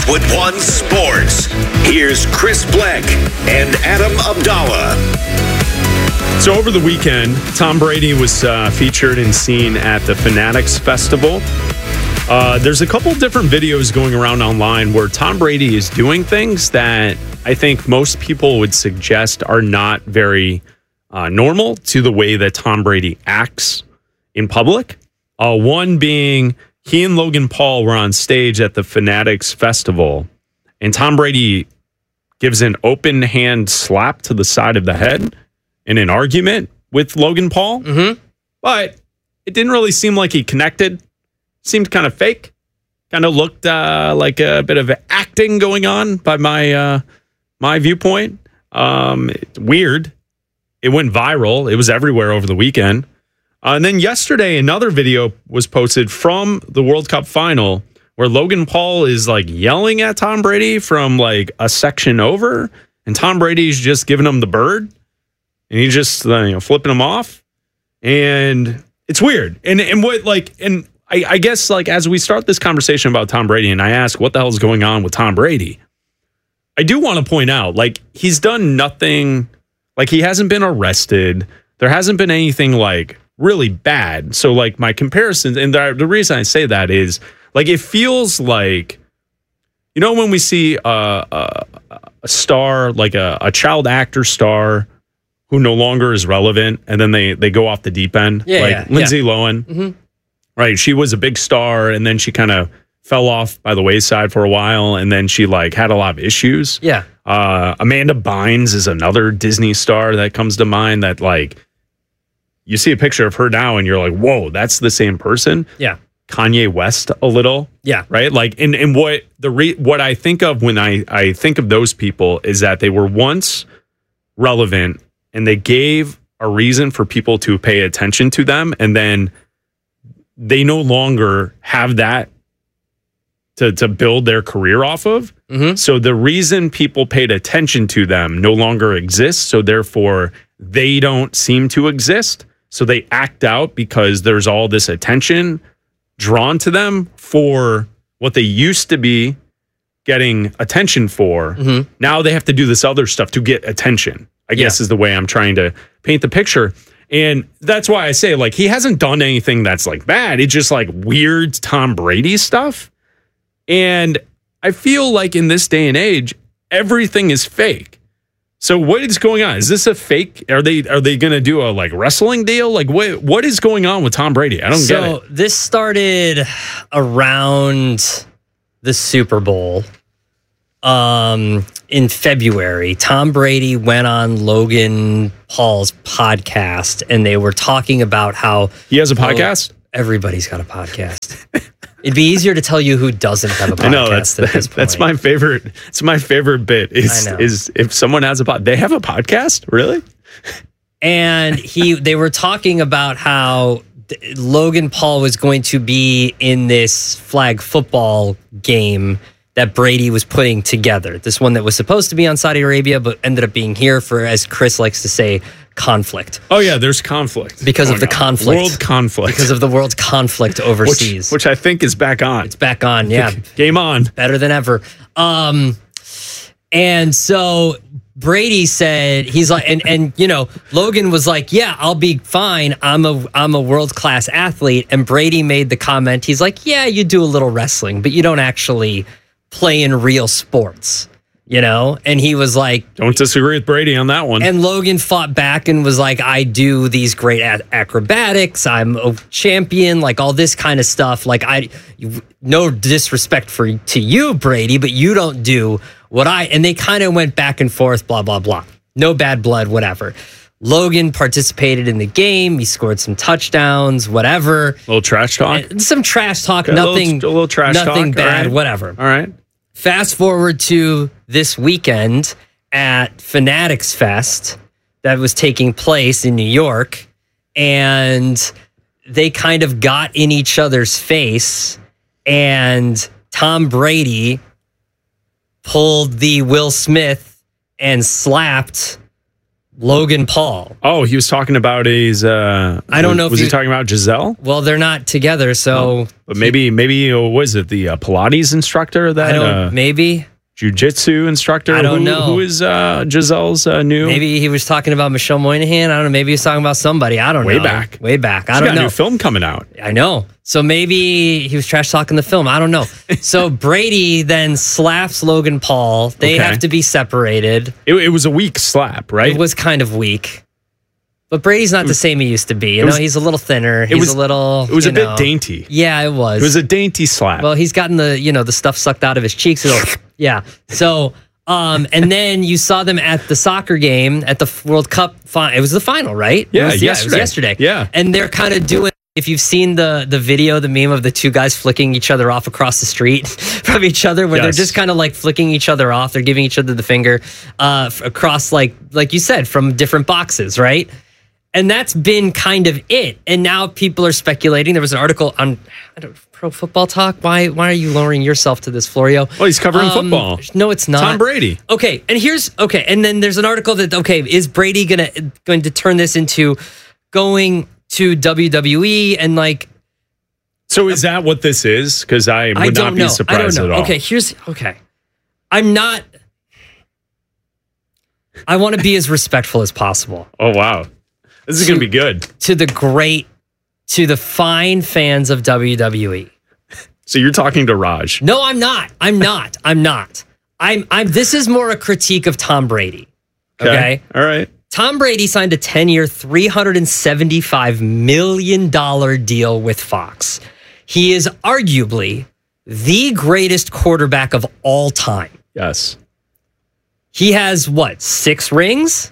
with One Sports. Here's Chris Bleck and Adam Abdallah. So over the weekend, Tom Brady was featured and seen at the Fanatics Festival. There's a couple different videos going around online where Tom Brady is doing things that I think most people would suggest are not very normal to the way that Tom Brady acts in public. One being he and Logan Paul were on stage at the Fanatics Festival, and Tom Brady gives an open hand slap to the side of the head in an argument with Logan Paul. Mm-hmm. But it didn't really seem like he connected. Seemed kind of fake. Kind of looked like a bit of acting going on by my viewpoint. It's weird. It went viral. It was everywhere over the weekend. And then yesterday, another video was posted from the World Cup final where Logan Paul is like yelling at Tom Brady from like a section over, and Tom Brady's just giving him the bird, and he's just flipping him off, and it's weird. And I guess like as we start this conversation about Tom Brady, and I ask what the hell is going on with Tom Brady, I do want to point out like he's done nothing, like he hasn't been arrested, there hasn't been anything like really bad. So like my comparisons, and the reason I say that is like it feels like, when we see a star, like a child actor star who no longer is relevant, and then they go off the deep end, Lindsay Lohan, mm-hmm. Right? She was a big star, and then she kind of fell off by the wayside for a while, and then she like had a lot of issues. Yeah. Amanda Bynes is another Disney star that comes to mind that like, you see a picture of her now and you're like, whoa, that's the same person. Yeah. Kanye West a little. Yeah. Right. Like, and what I think of when I think of those people is that they were once relevant and they gave a reason for people to pay attention to them. And then they no longer have that to build their career off of. Mm-hmm. So the reason people paid attention to them no longer exists. So therefore they don't seem to exist. So they act out because there's all this attention drawn to them for what they used to be getting attention for. Mm-hmm. Now they have to do this other stuff to get attention, I guess is the way I'm trying to paint the picture. And that's why I say, like, he hasn't done anything that's like bad. It's just like weird Tom Brady stuff. And I feel like in this day and age, everything is fake. So what is going on? Is this a fake? Are they going to do a like wrestling deal? Like what is going on with Tom Brady? I don't get it. So this started around the Super Bowl. In February, Tom Brady went on Logan Paul's podcast, and they were talking about how he has a podcast. Everybody's got a podcast. It'd be easier to tell you who doesn't have a podcast. I know that's my favorite. It's my favorite bit. Is if someone has they have a podcast, really? And they were talking about how Logan Paul was going to be in this flag football game that Brady was putting together. This one that was supposed to be on Saudi Arabia, but ended up being here for, as Chris likes to say, conflict. Oh, yeah, there's conflict. Because of the conflict. World conflict. Because of the world's conflict overseas. Which I think is back on. It's back on, yeah. Game on. Better than ever. And so Brady said, he's like, and Logan was like, yeah, I'll be fine. I'm a world-class athlete. And Brady made the comment, he's like, yeah, you do a little wrestling, but you don't actually play in real sports, and he was like, don't disagree with Brady on that one. And Logan fought back and was like, I do these great acrobatics, I'm a champion, like all this kind of stuff, like no disrespect to you, Brady, but you don't do what and they kind of went back and forth, blah blah blah, no bad blood, whatever. Logan participated in the game. He scored some touchdowns, whatever. A little trash talk? Some trash talk. Okay, nothing, a little trash nothing talk. bad, all right. Whatever. All right. Fast forward to this weekend at Fanatics Fest that was taking place in New York, and they kind of got in each other's face, and Tom Brady pulled the Will Smith and slapped Logan Paul. Oh, he was talking about his. I don't know if was he talking about Giselle? Well, they're not together, so. But maybe was it the Pilates instructor that? Maybe. Jiu-jitsu instructor? I don't know. Who is Giselle's new? Maybe he was talking about Michelle Moynihan. I don't know. Maybe he was talking about somebody. I don't know. Way back. I don't know. She's got a new film coming out. I know. So maybe he was trash talking the film. I don't know. So Brady then slaps Logan Paul. They have to be separated. It was a weak slap, right? It was kind of weak. But Brady's not the same he used to be. You know, he's a little thinner. It was a bit dainty. Yeah, it was. It was a dainty slap. Well, he's gotten the stuff sucked out of his cheeks. Yeah. So, and then you saw them at the soccer game at the World Cup. It was the final, right? Yeah, it was yesterday. Yeah. And they're kind of doing, if you've seen the video, the meme of the two guys flicking each other off across the street from each other, where they're just kind of like flicking each other off. They're giving each other the finger across, like you said, from different boxes, right? And that's been kind of it. And now people are speculating. There was an article on Pro Football Talk. Why are you lowering yourself to this, Florio? Oh, he's covering football. No, it's not. Tom Brady. Okay, and then there's an article that is Brady going to turn this into going to WWE and like? So is that what this is? Because I would not be surprised at all. Okay. I'm not. I want to be as respectful as possible. Oh wow. This is going to be good. To the fine fans of WWE. So you're talking to Raj. No, I'm not. This is more a critique of Tom Brady. Okay? All right. Tom Brady signed a 10-year, $375 million deal with Fox. He is arguably the greatest quarterback of all time. Yes. He has, 6 rings?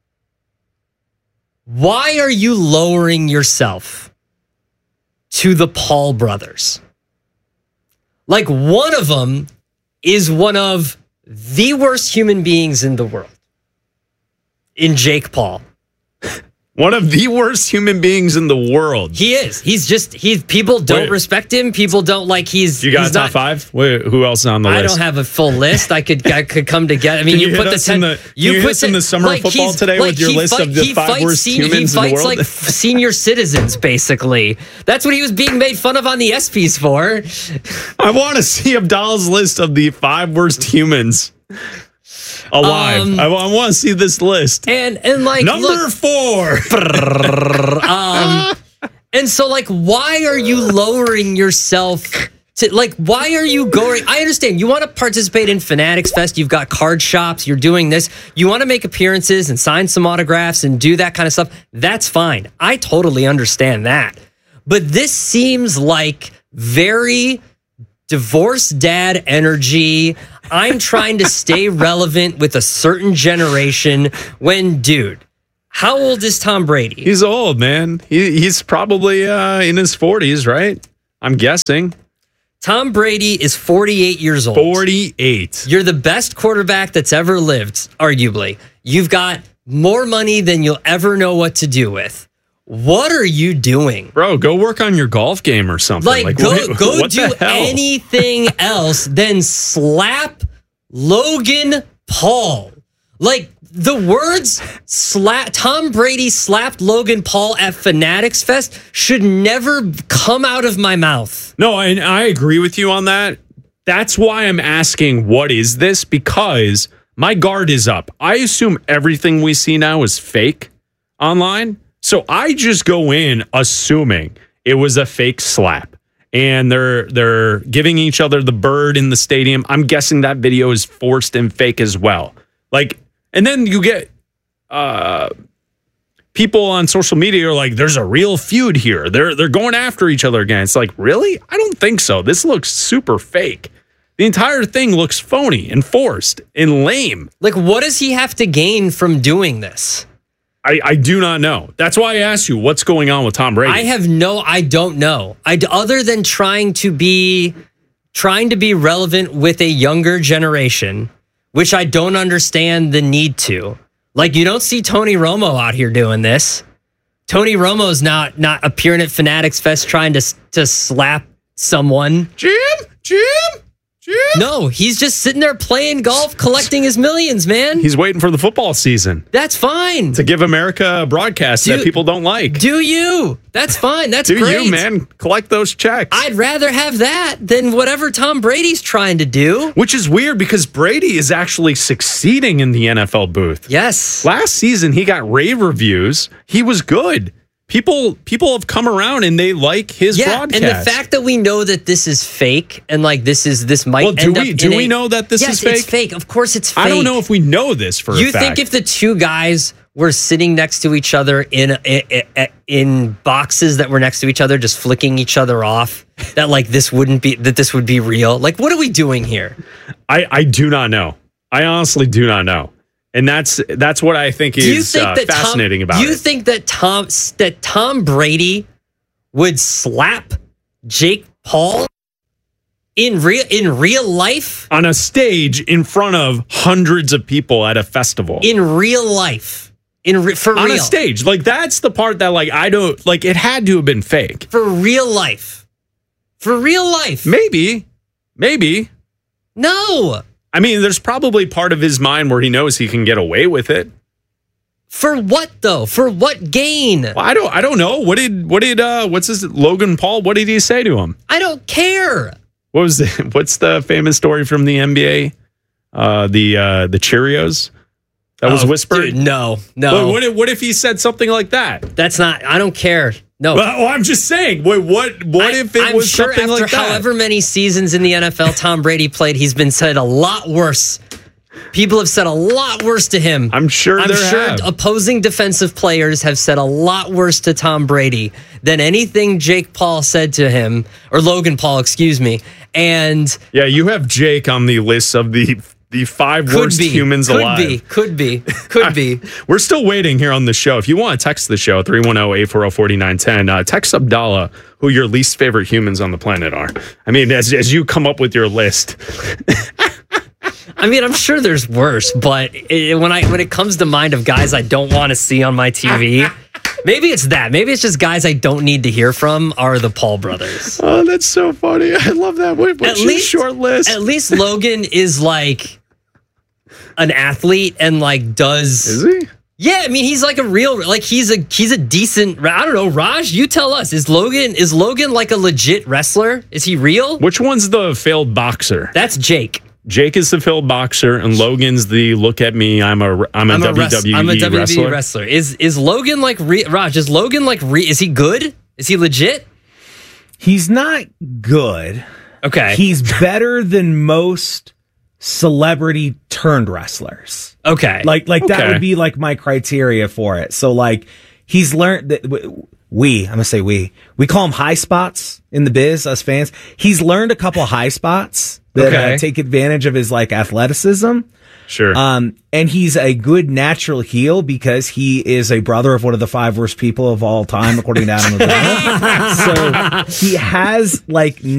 Why are you lowering yourself to the Paul brothers? Like, one of them is one of the worst human beings in the world. In Jake Paul. One of the worst human beings in the world. He is. People don't respect him. People don't like You got top 5? Wait, who else is on the list? I don't have a full list. I could come together. I mean, you put the 10. You hit us in the summer of football today with your list of the 5 worst humans in the world? He fights like senior citizens, basically. That's what he was being made fun of on the ESPYs for. I want to see Abdallah's list of the 5 worst humans alive. I want to see this list. And like number 4. And so like, why are you lowering yourself to like? Why are you going? I understand you want to participate in Fanatics Fest. You've got card shops. You're doing this. You want to make appearances and sign some autographs and do that kind of stuff. That's fine. I totally understand that. But this seems like very divorced dad energy. I'm trying to stay relevant with a certain generation when, dude, how old is Tom Brady? He's old, man. He's probably in his 40s, right? I'm guessing. Tom Brady is 48 years old. 48. You're the best quarterback that's ever lived, arguably. You've got more money than you'll ever know what to do with. What are you doing? Bro, go work on your golf game or something. Like go do anything else than slap Logan Paul. Like the words Tom Brady slapped Logan Paul at Fanatics Fest should never come out of my mouth. No, and I agree with you on that. That's why I'm asking, what is this? Because my guard is up. I assume everything we see now is fake online. So I just go in assuming it was a fake slap, and they're giving each other the bird in the stadium. I'm guessing that video is forced and fake as well. Like, and then you get people on social media are like, "There's a real feud here. They're going after each other again." It's like, really? I don't think so. This looks super fake. The entire thing looks phony and forced and lame. Like, what does he have to gain from doing this? I do not know. That's why I asked you what's going on with Tom Brady. I don't know. Other than trying to be relevant with a younger generation, which I don't understand the need to. Like, you don't see Tony Romo out here doing this. Tony Romo's not appearing at Fanatics Fest trying to slap someone. Jim. No, he's just sitting there playing golf, collecting his millions, man. He's waiting for the football season That's fine. to give America a broadcast that people don't like. Do you? That's fine. That's Do great. you, man? Collect those checks. I'd rather have that than whatever Tom Brady's trying to do. Which is weird because Brady is actually succeeding in the NFL booth. Yes. Last season, he got rave reviews. He was good. People have come around and they like his broadcast. And the fact that we know that this is fake and like this might Well, do we know that this is fake? It's fake. Of course it's fake. I don't know if we know this for a fact. You think if the two guys were sitting next to each other in boxes that were next to each other, just flicking each other off, that like this would be real? Like, what are we doing here? I do not know. I honestly do not know. And that's what I think is fascinating about it. Do you think that Tom Brady would slap Jake Paul in real life? On a stage in front of hundreds of people at a festival. In real life. For real. On a stage. Like, that's the part that, like, I don't... Like, it had to have been fake. For real life. For real life. Maybe. No. I mean, there's probably part of his mind where he knows he can get away with it. For what though? For what gain? Well, I don't know. What's Logan Paul? What did he say to him? I don't care. What's the famous story from the NBA? The Cheerios that was whispered. Dude, no. What if he said something like that? That's not. I don't care. No. Well, I'm just saying. What if it was sure something like that? However many seasons in the NFL Tom Brady played, he's been said a lot worse. People have said a lot worse to him. I'm sure opposing defensive players have said a lot worse to Tom Brady than anything Jake Paul said to him, or Logan Paul, excuse me. And yeah, you have Jake on the list of the 5 worst humans alive. Could be. We're still waiting here on the show. If you want to text the show, 310-840-4910, text Abdallah who your least favorite humans on the planet are. I mean, as you come up with your list. I mean, I'm sure there's worse, but when it comes to mind of guys I don't want to see on my TV, maybe it's that. Maybe it's just guys I don't need to hear from are the Paul brothers. Oh, that's so funny. I love that. What's your short list? At least Logan is like an athlete and like does. Is he? Yeah, I mean he's like he's a decent. I don't know, Raj. You tell us. Is Logan like a legit wrestler? Is he real? Which one's the failed boxer? That's Jake. Jake is the failed boxer, and Logan's the look at me. I'm a WWE wrestler. Is Logan like Raj? Is Logan like is he good? Is he legit? He's not good. Okay, he's better than most celebrity turned wrestlers. Okay, like that would be like my criteria for it. So like he's learned that I'm gonna say we call him high spots in the biz, us fans. He's learned a couple high spots that take advantage of his like athleticism. Sure. And he's a good natural heel because he is a brother of one of the 5 worst people of all time, according to Adam Abdallah. So he has like